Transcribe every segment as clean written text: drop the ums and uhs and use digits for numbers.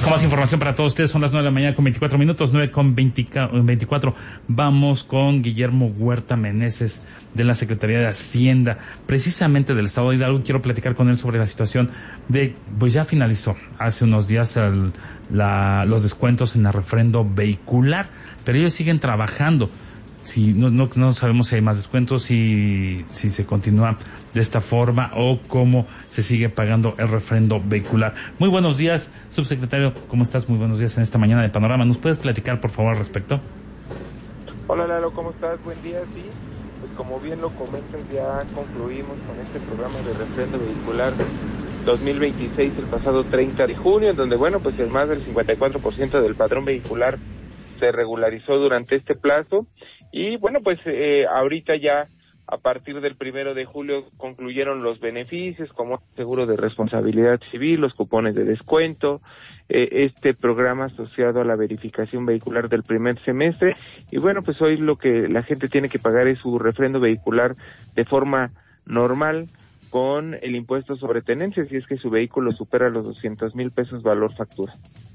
con más información para todos ustedes. Son las 9 de la mañana con 24 minutos, 9 con 24. Vamos con Guillermo Huerta Meneses de la Secretaría de Hacienda, precisamente del Estado de Hidalgo. Quiero platicar con él sobre la situación de, pues ya finalizó hace unos días los descuentos en el refrendo vehicular, pero ellos siguen trabajando. Si no sabemos si hay más descuentos, si se continúa de esta forma o cómo se sigue pagando el refrendo vehicular. Muy buenos días, subsecretario, ¿cómo estás? Muy buenos días en esta mañana de Panorama. ¿Nos puedes platicar, por favor, al respecto? Hola, Lalo, ¿cómo estás? Buen día, sí. Pues como bien lo comentas, ya concluimos con este programa de refrendo vehicular 2026 el pasado 30 de junio, en donde, bueno, pues el más del 54% del padrón vehicular se regularizó durante este plazo. Y bueno, pues ahorita ya a partir del 1 de julio concluyeron los beneficios como el seguro de responsabilidad civil, los cupones de descuento, este programa asociado a la verificación vehicular del primer semestre. Y bueno, pues hoy lo que la gente tiene que pagar es su refrendo vehicular de forma normal con el impuesto sobre tenencia, si es que su vehículo supera los 200,000 pesos valor factura.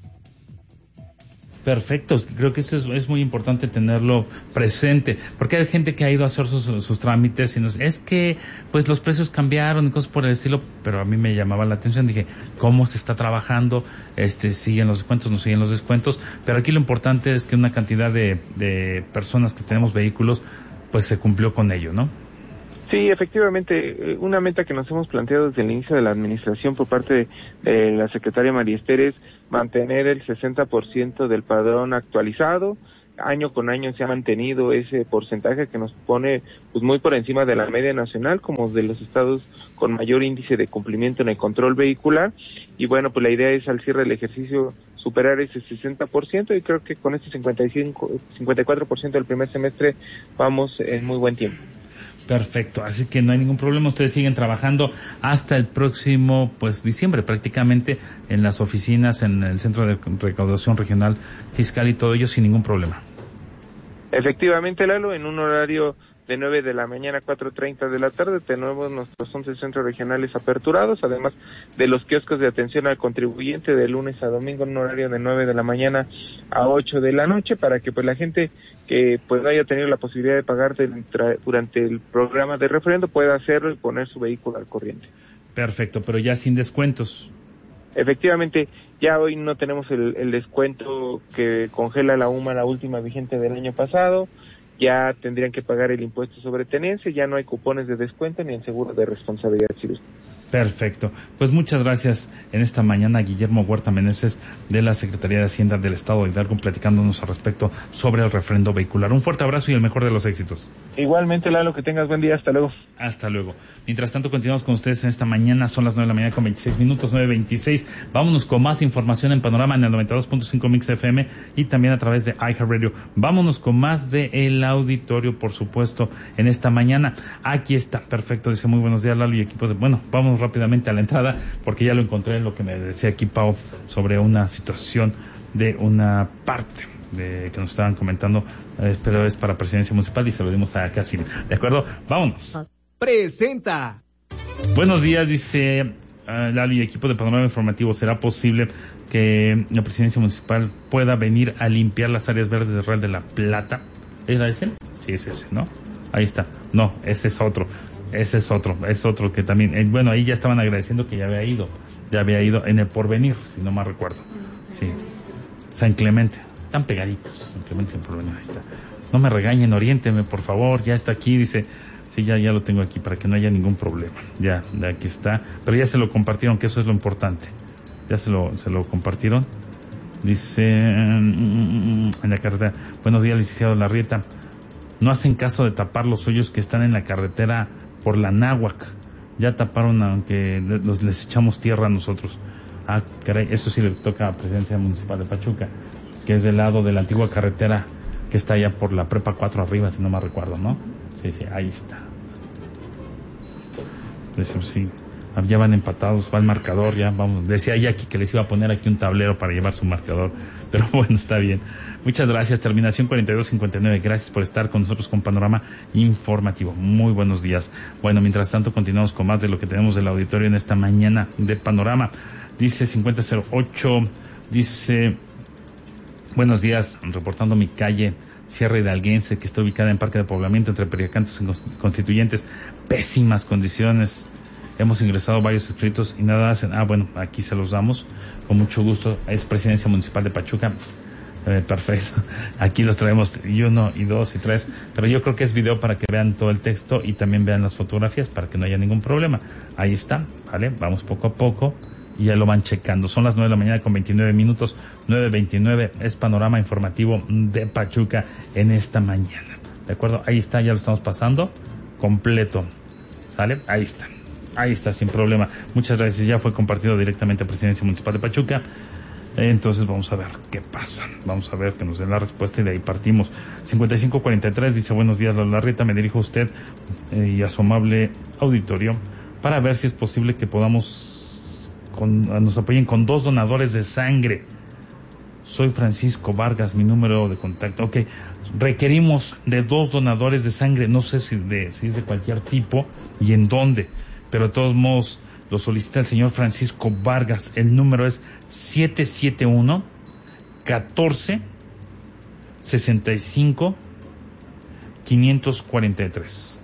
Perfecto, creo que eso es muy importante tenerlo presente, porque hay gente que ha ido a hacer sus trámites y es que pues los precios cambiaron y cosas por el estilo, pero a mí me llamaba la atención, dije, ¿cómo se está trabajando? ¿Siguen los descuentos, no siguen los descuentos? Pero aquí lo importante es que una cantidad de personas que tenemos vehículos, pues se cumplió con ello, ¿no? Sí, efectivamente, una meta que nos hemos planteado desde el inicio de la administración por parte de la secretaria María Esther es mantener el 60% del padrón actualizado. Año con año se ha mantenido ese porcentaje que nos pone pues muy por encima de la media nacional, como de los estados con mayor índice de cumplimiento en el control vehicular. Y bueno, pues la idea es al cierre del ejercicio superar ese 60%, y creo que con este 54% del primer semestre vamos en muy buen tiempo. Perfecto, así que no hay ningún problema, ustedes siguen trabajando hasta el próximo, pues, diciembre prácticamente en las oficinas, en el Centro de Recaudación Regional Fiscal y todo ello sin ningún problema. Efectivamente, Lalo, en un horario de 9 de la mañana a 4:30 de la tarde tenemos nuestros 11 centros regionales aperturados, además de los kioscos de atención al contribuyente de lunes a domingo en un horario de 9 de la mañana a 8 de la noche, para que pues la gente que pues haya tenido la posibilidad de pagar durante el programa de refrendo pueda hacerlo y poner su vehículo al corriente. Perfecto, pero ya sin descuentos. Efectivamente, ya hoy no tenemos el descuento que congela la UMA, la última vigente del año pasado. Ya tendrían que pagar el impuesto sobre tenencia, ya no hay cupones de descuento ni el seguro de responsabilidad civil. Perfecto. Pues muchas gracias en esta mañana, Guillermo Huerta Meneses de la Secretaría de Hacienda del Estado de Hidalgo, platicándonos al respecto sobre el refrendo vehicular. Un fuerte abrazo y el mejor de los éxitos. Igualmente, Lalo, que tengas buen día. Hasta luego. Hasta luego. Mientras tanto, continuamos con ustedes en esta mañana. Son las 9 de la mañana con 26 minutos, 9:26. Vámonos con más información en Panorama en el 92.5 Mix FM y también a través de iHeartRadio. Vámonos con más de El Auditorio, por supuesto, en esta mañana. Aquí está, perfecto. Dice, muy buenos días, Lalo y equipo de... Bueno, vamos rápidamente a la entrada, porque ya lo encontré en lo que me decía aquí Pau sobre una situación de una parte que nos estaban comentando, pero es para Presidencia Municipal y se lo dimos a Casim. ¿De acuerdo? Vámonos. Presenta. Buenos días, dice Lalo y equipo de Panorama Informativo. ¿Será posible que la Presidencia Municipal pueda venir a limpiar las áreas verdes de Real de la Plata? ¿Era ese? Sí, es ese, ¿no? Ahí está. No, ese es otro. Ese es otro que también, bueno, ahí ya estaban agradeciendo que ya había ido en el Porvenir, si no mal recuerdo. Sí. San Clemente, están pegaditos, San Clemente y Porvenir, ahí está. No me regañen, oriéntenme, por favor, ya está aquí, dice, sí, ya lo tengo aquí para que no haya ningún problema. Ya, aquí está, pero ya se lo compartieron, que eso es lo importante. Ya se lo compartieron. Dice, en la carretera, buenos días, licenciado Larrieta, no hacen caso de tapar los hoyos que están en la carretera por la Náhuac. Ya taparon, aunque les echamos tierra a nosotros. Ah, caray, eso sí le toca a Presidencia Municipal de Pachuca, que es del lado de la antigua carretera que está allá por la Prepa 4 arriba, si no me recuerdo, ¿no? Sí, ahí está. Eso sí, ya van empatados, va el marcador, ya vamos. Decía Jackie que les iba a poner aquí un tablero para llevar su marcador, pero bueno, está bien. Muchas gracias, terminación 4259, gracias por estar con nosotros con Panorama Informativo. Muy buenos días. Bueno, mientras tanto continuamos con más de lo que tenemos del auditorio en esta mañana de Panorama. Dice 5008, Dice, buenos días, reportando mi calle Sierra Hidalguense, que está ubicada en Parque de Poblamiento entre Periacantos y Constituyentes. Pésimas condiciones. Hemos ingresado varios escritos y nada hacen. Bueno, aquí se los damos con mucho gusto. Es Presidencia Municipal de Pachuca. Perfecto. Aquí los traemos, y 1, y 2, y 3. Pero yo creo que es video para que vean todo el texto y también vean las fotografías para que no haya ningún problema. Ahí está, ¿vale? Vamos poco a poco y ya lo van checando. Son las 9 de la mañana con 29 minutos. 9:29 es panorama informativo de Pachuca en esta mañana. ¿De acuerdo? Ahí está, ya lo estamos pasando completo. ¿Sale? Ahí está, sin problema. Muchas gracias. Ya fue compartido directamente a Presidencia Municipal de Pachuca. Entonces vamos a ver qué pasa. Vamos a ver que nos den la respuesta y de ahí partimos. 5543 dice, buenos días, Lola Rita. Me dirijo a usted y a su amable auditorio para ver si es posible que podamos nos apoyen con 2 donadores de sangre. Soy Francisco Vargas, mi número de contacto. Ok, requerimos de 2 donadores de sangre. No sé si es de cualquier tipo y en dónde, pero de todos modos lo solicita el señor Francisco Vargas. El número es 771-1465-543.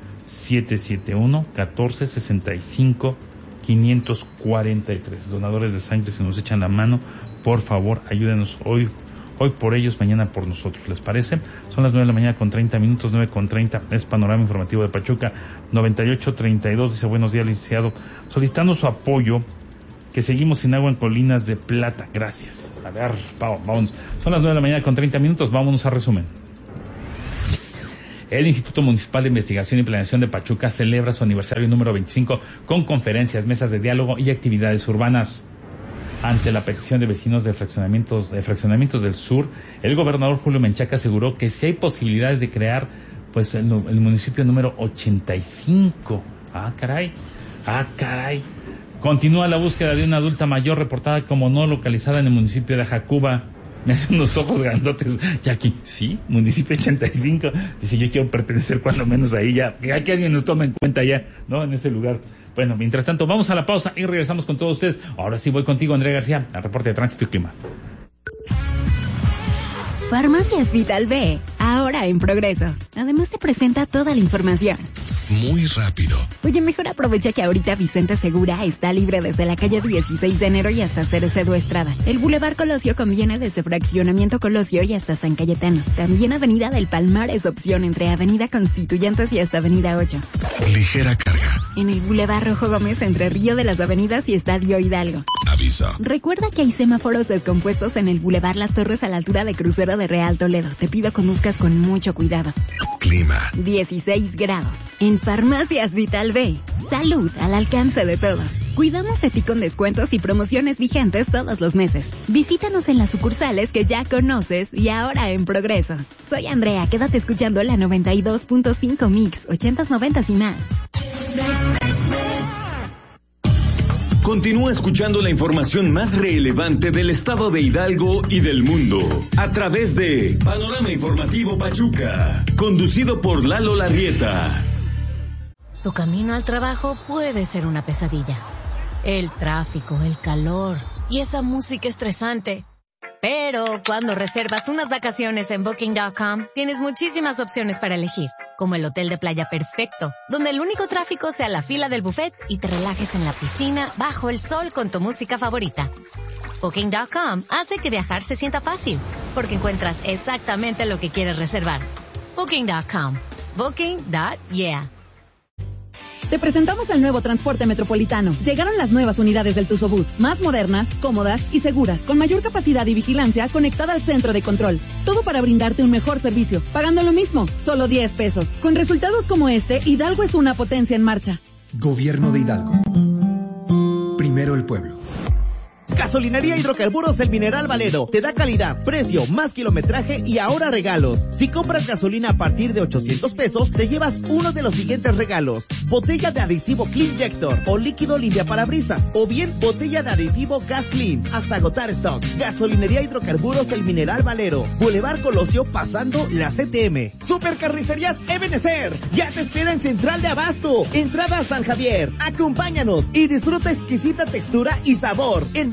771-1465-543. Donadores de sangre, si nos echan la mano, por favor, ayúdenos hoy por ellos, mañana por nosotros. ¿Les parece? Son las 9 de la mañana con 30 minutos, 9:30. Es panorama informativo de Pachuca. 9832 dice, buenos días, licenciado. Solicitando su apoyo, que seguimos sin agua en Colinas de Plata. Gracias. A ver, vámonos. Son las 9 de la mañana con 30 minutos. Vámonos a resumen. El Instituto Municipal de Investigación y Planeación de Pachuca celebra su aniversario número 25 con conferencias, mesas de diálogo y actividades urbanas. Ante la petición de vecinos de fraccionamientos del sur, el gobernador Julio Menchaca aseguró que sí hay posibilidades de crear pues el municipio número 85. Ah, caray. Continúa la búsqueda de una adulta mayor reportada como no localizada en el municipio de Jacuba. Me hace unos ojos grandotes, Jackie. Sí, municipio 85. Dice, yo quiero pertenecer cuando menos ahí ya que alguien nos tome en cuenta ya, ¿no? En ese lugar. Bueno, mientras tanto, vamos a la pausa y regresamos con todos ustedes. Ahora sí voy contigo, Andrea García, al reporte de tránsito y clima. Farmacias Vital B, ahora en Progreso. Además te presenta toda la información. Muy rápido. Oye, mejor aprovecha que ahorita Vicente Segura está libre desde la calle 16 de enero y hasta Cerezo Estrada. El Boulevard Colosio conviene desde Fraccionamiento Colosio y hasta San Cayetano. También Avenida del Palmar es opción entre Avenida Constituyentes y hasta Avenida 8. Ligera carga. En el Boulevard Rojo Gómez entre Río de las Avenidas y Estadio Hidalgo. Aviso. Recuerda que hay semáforos descompuestos en el Boulevard Las Torres a la altura de Crucero de Real Toledo. Te pido conduzcas con mucho cuidado. Clima. 16 grados. En Farmacias Vital B. Salud al alcance de todos. Cuidamos de ti con descuentos y promociones vigentes todos los meses. Visítanos en las sucursales que ya conoces y ahora en Progreso. Soy Andrea, quédate escuchando la 92.5 Mix, 80s, 90s y más. Continúa escuchando la información más relevante del estado de Hidalgo y del mundo a través de Panorama Informativo Pachuca, conducido por Lalo Larrieta. Tu camino al trabajo puede ser una pesadilla. El tráfico, el calor y esa música estresante. Pero cuando reservas unas vacaciones en Booking.com, tienes muchísimas opciones para elegir, como el hotel de playa perfecto, donde el único tráfico sea la fila del buffet y te relajes en la piscina bajo el sol con tu música favorita. Booking.com hace que viajar se sienta fácil, porque encuentras exactamente lo que quieres reservar. Booking.com. Booking.yeah. Te presentamos el nuevo transporte metropolitano. Llegaron las nuevas unidades del Tuzobús, más modernas, cómodas y seguras, con mayor capacidad y vigilancia conectada al centro de control. Todo para brindarte un mejor servicio, pagando lo mismo, solo 10 pesos. Con resultados como este, Hidalgo es una potencia en marcha. Gobierno de Hidalgo. Primero el pueblo. Gasolinería Hidrocarburos El Mineral Valero te da calidad, precio, más kilometraje y ahora regalos. Si compras gasolina a partir de 800 pesos, te llevas uno de los siguientes regalos: botella de aditivo Cleanjector o líquido limpiaparabrisas, o bien botella de aditivo Gas Clean, hasta agotar stock. Gasolinería Hidrocarburos El Mineral Valero, Boulevard Colosio pasando la CTM. Supercarnicerías Ebenezer ya te espera en Central de Abasto, entrada a San Javier. Acompáñanos y disfruta exquisita textura y sabor en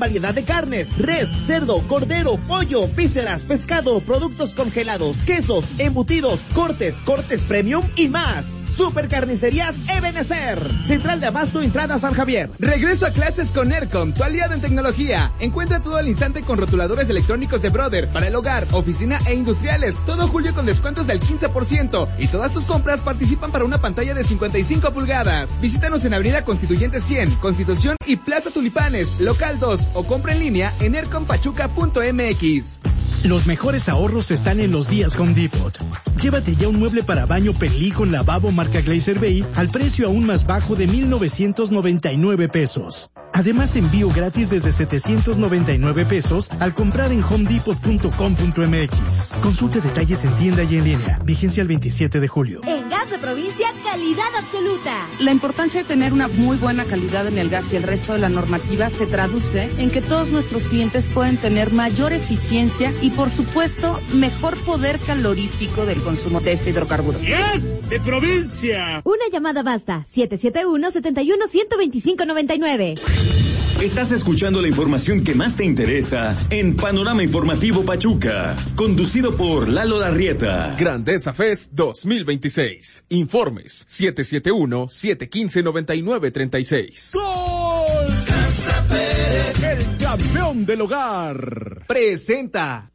variedad de carnes, res, cerdo, cordero, pollo, vísceras, pescado, productos congelados, quesos, embutidos, cortes premium y más. Supercarnicerías Ebenezer. Central de Abasto, entrada San Javier. Regreso a clases con Aircom, tu aliado en tecnología. Encuentra todo al instante con rotuladores electrónicos de Brother para el hogar, oficina e industriales. Todo julio con descuentos del 15%. Y todas tus compras participan para una pantalla de 55 pulgadas. Visítanos en Avenida Constituyente 100, Constitución y Plaza Tulipanes, local 2 o compra en línea en aircompachuca.mx. Los mejores ahorros están en los días Home Depot. Llévate ya un mueble para baño Perlí con lavabo marca Glazer Bay al precio aún más bajo de 1,999 pesos. Además, envío gratis desde 799 pesos al comprar en homedepot.com.mx. Consulte detalles en tienda y en línea. Vigencia el 27 de julio. En Gas de Provincia, calidad absoluta. La importancia de tener una muy buena calidad en el gas y el resto de la normativa se traduce en que todos nuestros clientes pueden tener mayor eficiencia y, por supuesto, mejor poder calorífico del consumo de este hidrocarburo. ¡Gas de Provincia! Una llamada basta. 771-71-125-99. Estás escuchando la información que más te interesa en Panorama Informativo Pachuca, conducido por Lalo Larrieta. Grandeza Fest 2026. Informes 771-715-9936. ¡Gol! Casa Pérez, el campeón del hogar. Presenta.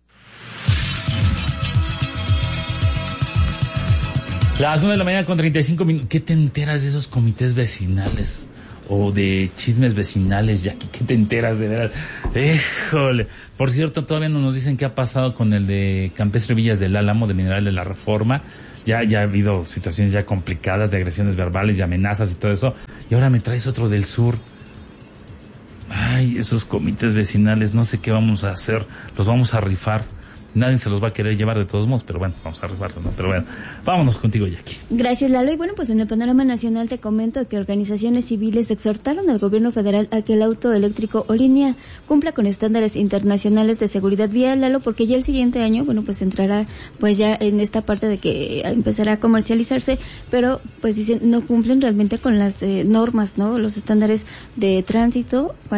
Las 9 de la mañana con 35 minutos. ¿Qué te enteras de esos comités vecinales? O de chismes vecinales, Jackie, ¿qué te enteras de veras? ¡Híjole! Por cierto, todavía no nos dicen qué ha pasado con el de Campestre Villas del Álamo, de Mineral de la Reforma. Ya ha habido situaciones ya complicadas de agresiones verbales y amenazas y todo eso. Y ahora me traes otro del sur. Ay, esos comités vecinales, no sé qué vamos a hacer. Los vamos a rifar. Nadie se los va a querer llevar de todos modos, pero bueno, vamos a rifarlos, ¿no? Pero bueno, vámonos contigo, Jackie. Gracias, Lalo. Y bueno, pues en el panorama nacional te comento que organizaciones civiles exhortaron al gobierno federal a que el auto eléctrico o línea cumpla con estándares internacionales de seguridad vial, Lalo, porque ya el siguiente año, bueno, pues entrará pues ya en esta parte de que empezará a comercializarse, pero pues dicen no cumplen realmente con las normas, ¿no? Los estándares de tránsito